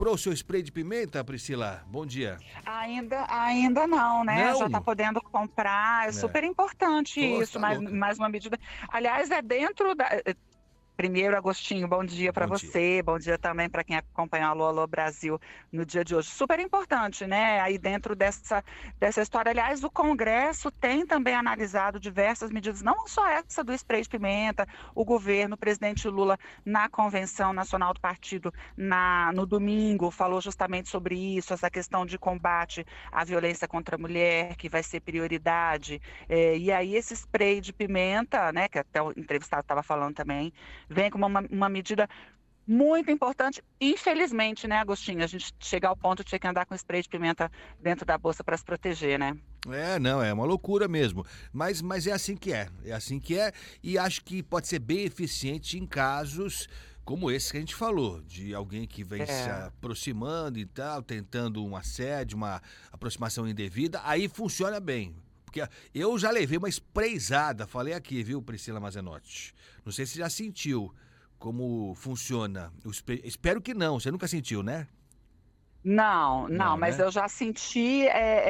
Comprou o seu spray de pimenta, Priscila? Bom dia. Ainda não, né? Já está Não? podendo comprar. É É. super importante Tô, isso, tá mas louca. mais uma medida. Aliás, é dentro da. Primeiro, Agostinho, bom dia para Bom dia. você, bom dia também para quem acompanha o Alô, Alô Brasil no dia de hoje. Super importante, né? Aí dentro dessa história. Aliás, o Congresso tem também analisado diversas medidas, não só essa do spray de pimenta, o governo, o presidente Lula, na Convenção Nacional do Partido, no domingo, falou justamente sobre isso, essa questão de combate à violência contra a mulher, que vai ser prioridade. E aí, esse spray de pimenta, né, que até o entrevistado estava falando também vem como uma medida muito importante. Infelizmente, né, Agostinho? A gente chegar ao ponto de ter que andar com spray de pimenta dentro da bolsa para se proteger, né? Não, é uma loucura mesmo. Mas é assim que é. É assim que é. E acho que pode ser bem eficiente em casos como esse que a gente falou, de alguém que vem se É, aproximando e tal, tentando um assédio, uma aproximação indevida, aí funciona bem. Porque eu já levei uma sprayzada, falei aqui, viu, Priscila Mazenotti? Não sei se já sentiu como funciona o spray. Espero que não, você nunca sentiu, né? não, não, Não, mas né? eu já senti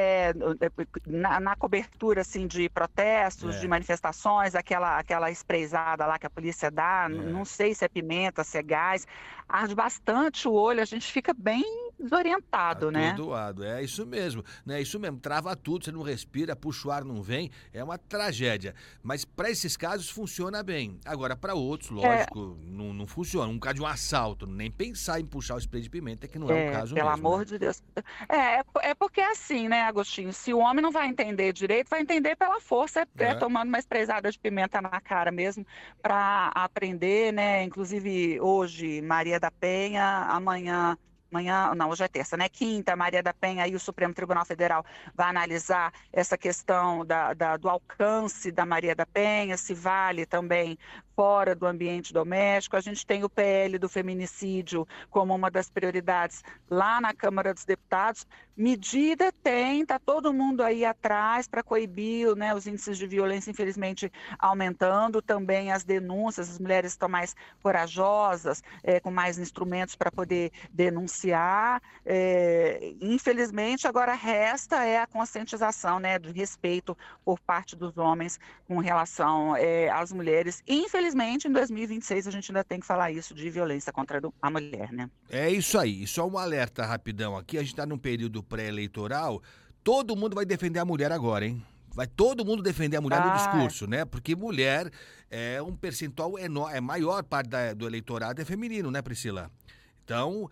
na cobertura assim de protestos, de É, manifestações, aquela sprayzada lá que a polícia dá, é. não sei se é pimenta, se é gás, arde bastante o olho, a gente fica bem desorientado, né? Atordoado, é isso mesmo, né? Isso mesmo, trava tudo, você não respira, puxa o ar, não vem, é uma tragédia. Mas para esses casos funciona bem. Agora, para outros, É, lógico, não funciona. Um caso de um assalto, nem pensar em puxar o spray de pimenta, que não é o caso Pelo mesmo, né? amor de Deus. É porque é assim, né, Agostinho? Se o homem não vai entender direito, vai entender pela força, É. tomando uma esprezada de pimenta na cara mesmo, para aprender, né? Inclusive, hoje, Maria da Penha, amanhã, não, hoje é terça, né? Quinta, Maria da Penha e o Supremo Tribunal Federal vai analisar essa questão do alcance da Maria da Penha, se vale também fora do ambiente doméstico. A gente tem o PL do feminicídio como uma das prioridades lá na Câmara dos Deputados. Medida tem, está todo mundo aí atrás para coibir, né, os índices de violência, infelizmente, aumentando, também as denúncias, as mulheres estão mais corajosas, com mais instrumentos para poder denunciar. Infelizmente, agora resta a conscientização, né, do respeito por parte dos homens com relação às mulheres. Infelizmente, em 2026, a gente ainda tem que falar isso de violência contra a mulher, né? É isso aí. E só um alerta rapidão aqui. A gente está num período pré-eleitoral. Todo mundo vai defender a mulher agora, hein? Vai todo mundo defender a mulher no Ah, discurso, né? Porque mulher é um percentual enorme, é maior parte do eleitorado é feminino, né, Priscila? Então,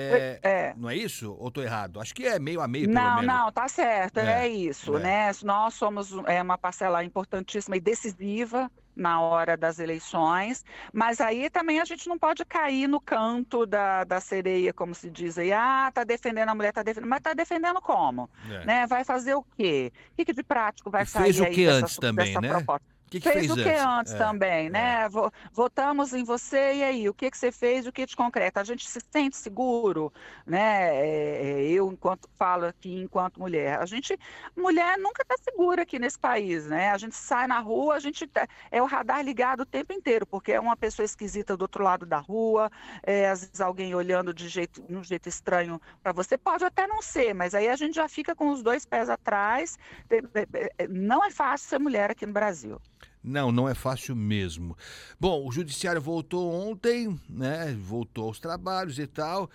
é. não é isso? Ou tô errado? Acho que é meio a meio, pelo Não, menos. não, tá certo, É, é isso, é. né? Nós somos uma parcela importantíssima e decisiva na hora das eleições, mas aí também a gente não pode cair no canto da sereia, como se diz aí, tá defendendo a mulher, tá defendendo, mas tá defendendo como? É. Né? Vai fazer o quê? O que de prático E vai fez sair o aí que antes também, dessa né? proposta? O que Fez fez o que antes? antes também, É. né? Votamos em você, e aí? O que você fez, o que de concreto? A gente se sente seguro, né? Eu, enquanto falo aqui, enquanto mulher, mulher nunca está segura aqui nesse país, né? A gente sai na rua, é o radar ligado o tempo inteiro, porque é uma pessoa esquisita do outro lado da rua, às vezes alguém olhando de um jeito estranho para você, pode até não ser, mas aí a gente já fica com os dois pés atrás. Não é fácil ser mulher aqui no Brasil. Não, não é fácil mesmo. Bom, o judiciário voltou ontem, né? Voltou aos trabalhos e tal.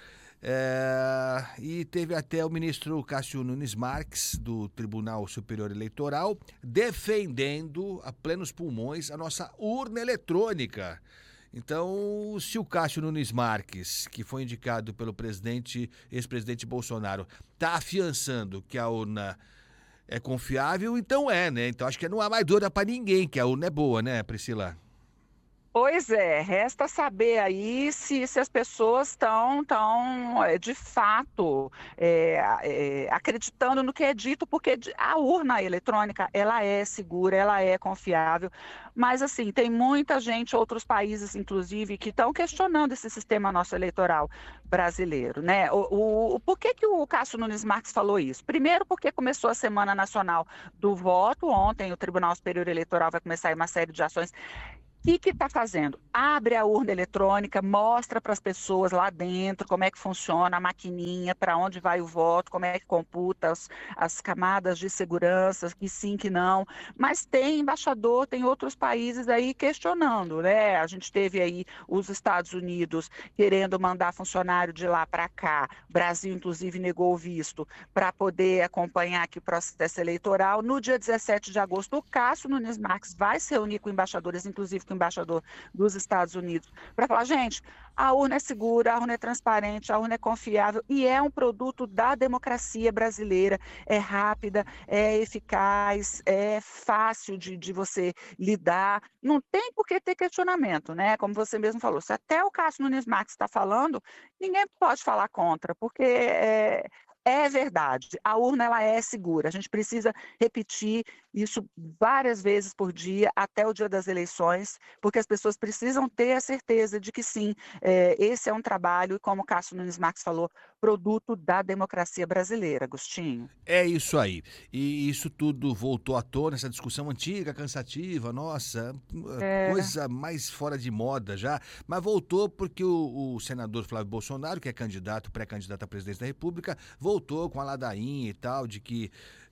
E teve até o ministro Cássio Nunes Marques, do Tribunal Superior Eleitoral, defendendo a plenos pulmões a nossa urna eletrônica. Então, se o Cássio Nunes Marques, que foi indicado pelo ex-presidente Bolsonaro, está afiançando que a urna é confiável, então né? Então acho que não há mais dúvida pra ninguém que a urna é boa, né, Priscila? Pois é, resta saber aí se as pessoas estão de fato acreditando no que é dito, porque a urna eletrônica ela é segura, ela é confiável, mas assim, tem muita gente, outros países inclusive, que estão questionando esse sistema nosso eleitoral brasileiro, né? Por que o Cássio Nunes Marques falou isso? Primeiro porque começou a Semana Nacional do Voto, ontem o Tribunal Superior Eleitoral vai começar aí uma série de ações que está fazendo? Abre a urna eletrônica, mostra para as pessoas lá dentro como é que funciona a maquininha, para onde vai o voto, como é que computa as camadas de segurança, que sim, que não. Mas tem embaixador, tem outros países aí questionando, né? A gente teve aí os Estados Unidos querendo mandar funcionário de lá para cá. O Brasil, inclusive, negou o visto para poder acompanhar aqui o processo eleitoral. No dia 17 de agosto, o Cássio Nunes Marques vai se reunir com embaixadores, inclusive com o embaixador dos Estados Unidos, para falar, gente, a urna é segura, a urna é transparente, a urna é confiável e é um produto da democracia brasileira, é rápida, é eficaz, é fácil de você lidar, não tem por que ter questionamento, né? Como você mesmo falou, se até o Cássio Nunes Marques está falando, ninguém pode falar contra, porque é verdade, a urna ela é segura, a gente precisa repetir isso várias vezes por dia até o dia das eleições, porque as pessoas precisam ter a certeza de que sim, esse é um trabalho, como o Cássio Nunes Marques falou, produto da democracia brasileira, Agostinho. É isso aí. E isso tudo voltou à tona, essa discussão antiga, cansativa, nossa, É, coisa mais fora de moda já. Mas voltou porque o senador Flávio Bolsonaro, que é candidato, pré-candidato à presidência da República, voltou com a ladainha e tal, de que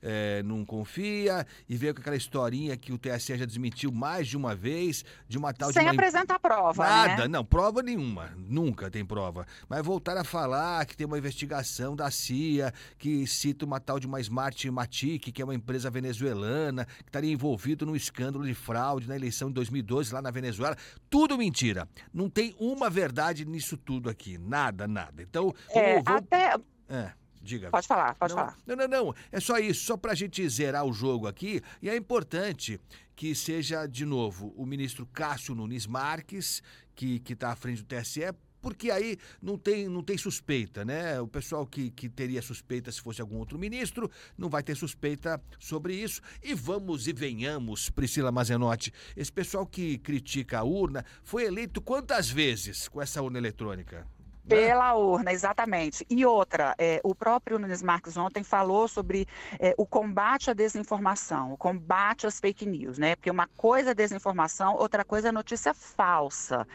não confia, e veio com aquela historinha que o TSE já desmentiu mais de uma vez, de uma tal de sem uma. apresentar prova, Nada, né? não, prova nenhuma, nunca tem prova. Mas voltaram a falar que tem uma investigação da CIA que cita uma tal de uma Smart Matic, que é uma empresa venezuelana, que estaria envolvido num escândalo de fraude na eleição de 2012 lá na Venezuela. Tudo mentira. Não tem uma verdade nisso tudo aqui. Nada, nada. Então, vamos. Até. É, diga. Pode falar, pode Não, falar. não, não, não. É só isso, só pra gente zerar o jogo aqui. E é importante que seja, de novo, o ministro Cássio Nunes Marques, que está à frente do TSE, porque aí não tem suspeita, né? O pessoal que teria suspeita se fosse algum outro ministro, não vai ter suspeita sobre isso. E vamos e venhamos, Priscila Mazenotti. Esse pessoal que critica a urna foi eleito quantas vezes com essa urna eletrônica? Né? Pela urna, exatamente. E outra, o próprio Nunes Marques ontem falou sobre o combate à desinformação, o combate às fake news, né? Porque uma coisa é desinformação, outra coisa é notícia falsa.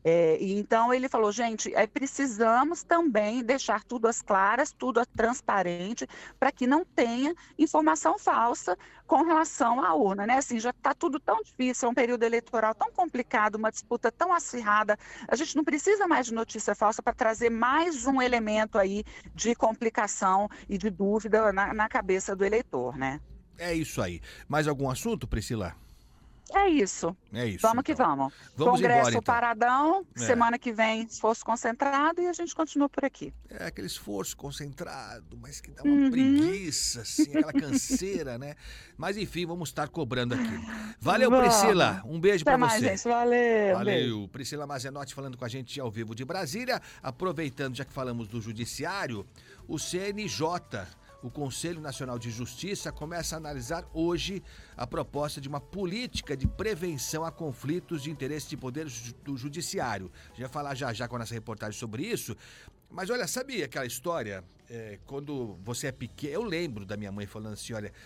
E então ele falou, gente, precisamos também deixar tudo às claras, tudo transparente, para que não tenha informação falsa com relação à urna, né? Assim, já está tudo tão difícil, é um período eleitoral tão complicado, uma disputa tão acirrada, a gente não precisa mais de notícia falsa para trazer mais um elemento aí de complicação e de dúvida na cabeça do eleitor, né? É isso aí. Mais algum assunto, Priscila? É isso. É isso, Vamos que então. vamos. Vamos embora, Congresso então. paradão, É. semana que vem esforço concentrado e a gente continua por aqui. É aquele esforço concentrado, mas que dá uma Uhum. preguiça, assim, aquela canseira, né? Mas enfim, vamos estar cobrando aqui. Valeu, Vamos. Priscila. Um beijo pra Até mais, você. gente. Valeu. Um beijo. Valeu. Priscila Mazenotti falando com a gente ao vivo de Brasília. Aproveitando, já que falamos do Judiciário, o CNJ, o Conselho Nacional de Justiça, começa a analisar hoje a proposta de uma política de prevenção a conflitos de interesse de poder do Judiciário. A gente vai falar já com essa reportagem sobre isso. Mas olha, sabe aquela história, quando você é pequeno, eu lembro da minha mãe falando assim, olha,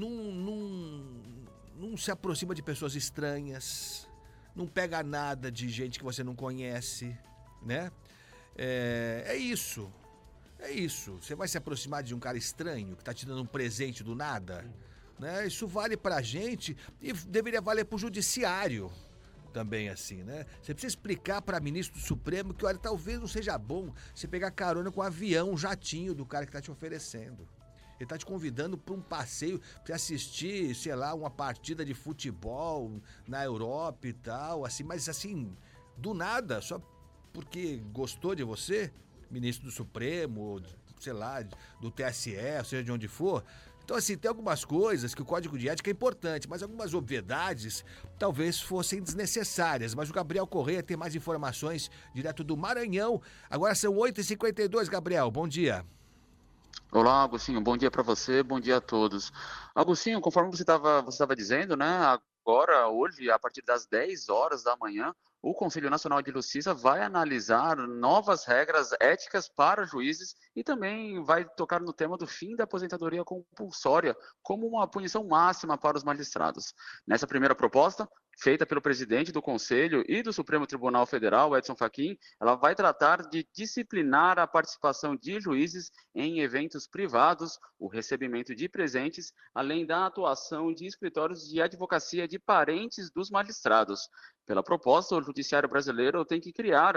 não se aproxima de pessoas estranhas, não pega nada de gente que você não conhece, né? É isso. É isso. Você vai se aproximar de um cara estranho que tá te dando um presente do nada, né? Isso vale pra gente e deveria valer pro judiciário também, assim, né? Você precisa explicar pra ministro do Supremo que, olha, talvez não seja bom você pegar carona com um avião, um jatinho do cara que tá te oferecendo. Ele tá te convidando para um passeio, pra assistir, sei lá, uma partida de futebol na Europa e tal, assim, mas assim, do nada, só porque gostou de você, ministro do Supremo, ou, sei lá, do TSE, ou seja, de onde for. Então, assim, tem algumas coisas que o Código de Ética é importante, mas algumas obviedades talvez fossem desnecessárias. Mas o Gabriel Correia tem mais informações direto do Maranhão. Agora são 8h52, Gabriel, bom dia. Olá, Agostinho, bom dia para você, bom dia a todos. Agostinho, conforme você estava dizendo, né, agora, hoje, a partir das 10 horas da manhã, o Conselho Nacional de Justiça vai analisar novas regras éticas para juízes e também vai tocar no tema do fim da aposentadoria compulsória como uma punição máxima para os magistrados. Nessa primeira proposta, feita pelo presidente do Conselho e do Supremo Tribunal Federal, Edson Fachin, ela vai tratar de disciplinar a participação de juízes em eventos privados, o recebimento de presentes, além da atuação de escritórios de advocacia de parentes dos magistrados. Pela proposta, o Judiciário brasileiro tem que criar